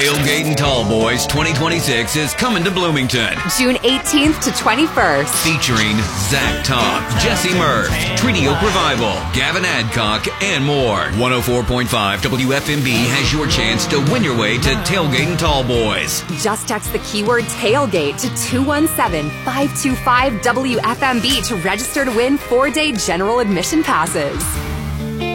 Tailgate and Tall Boys 2026 is coming to Bloomington. June 18th to 21st. Featuring Zach Top, Jesse Murph, Treaty Oak Revival, Gavin Adcock, and more. 104.5 WFMB has your chance to win your way to Tailgate and Tall Boys. Just text the keyword tailgate to 217-525-WFMB to register to win 4-day general admission passes.